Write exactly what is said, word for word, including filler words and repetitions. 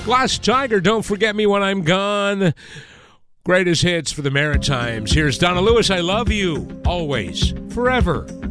Glass Tiger, Don't Forget Me When I'm Gone. Greatest hits for the Maritimes. Here's Donna Lewis, I Love You, Always, Forever.